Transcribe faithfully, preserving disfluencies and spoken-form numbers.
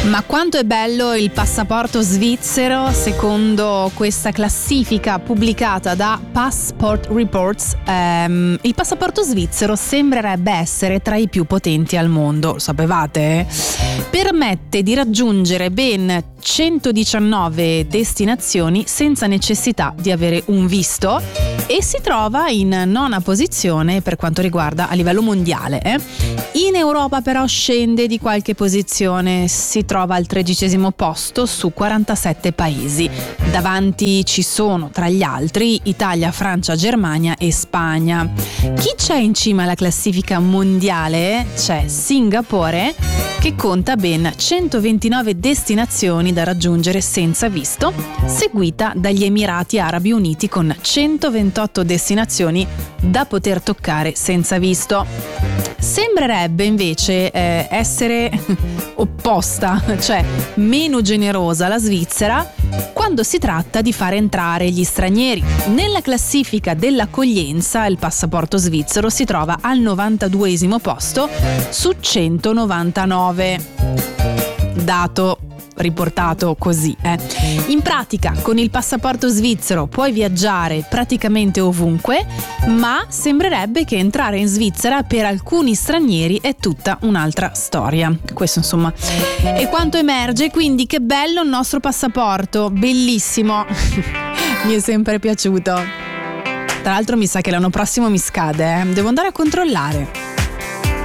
Ma quanto è bello il passaporto svizzero, secondo questa classifica pubblicata da Passport Reports. Ehm, il passaporto svizzero sembrerebbe essere tra i più potenti al mondo, lo sapevate? Permette di raggiungere ben centodiciannove destinazioni senza necessità di avere un visto e si trova in nona posizione per quanto riguarda a livello mondiale. Eh? In Europa però scende di qualche posizione, si trova al tredicesimo posto su quarantasette paesi. Davanti ci sono tra gli altri Italia, Francia, Germania e Spagna. Chi c'è in cima alla classifica mondiale? C'è Singapore, che conta ben centoventinove destinazioni da raggiungere senza visto, seguita dagli Emirati Arabi Uniti con centoventotto destinazioni da poter toccare senza visto. Sembrerebbe invece eh, essere opposta, cioè meno generosa la Svizzera quando si tratta di far entrare gli stranieri. Nella classifica dell'accoglienza il passaporto svizzero si trova al novantaduesimo posto su centonovantanove. Dato riportato così. Eh. In pratica, con il passaporto svizzero puoi viaggiare praticamente ovunque, ma sembrerebbe che entrare in Svizzera per alcuni stranieri è tutta un'altra storia. Questo insomma è quanto emerge, quindi che bello il nostro passaporto, bellissimo. Mi è sempre piaciuto. Tra l'altro mi sa che l'anno prossimo mi scade, eh. Devo andare a controllare.